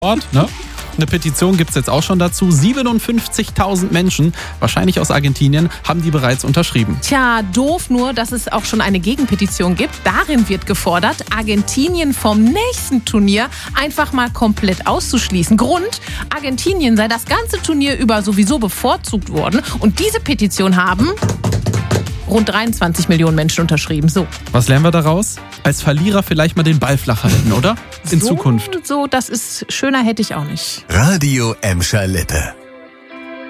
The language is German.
Ne? Eine Petition gibt es jetzt auch schon dazu. 57.000 Menschen, wahrscheinlich aus Argentinien, haben die bereits unterschrieben. Tja, doof nur, dass es auch schon eine Gegenpetition gibt. Darin wird gefordert, Argentinien vom nächsten Turnier einfach mal komplett auszuschließen. Grund, Argentinien sei das ganze Turnier über sowieso bevorzugt worden. Und diese Petition haben rund 23 Millionen Menschen unterschrieben. So. Was lernen wir daraus? Als Verlierer vielleicht mal den Ball flach halten, oder? In Zukunft. So, das ist schöner hätte ich auch nicht. Radio Emscher Lippe.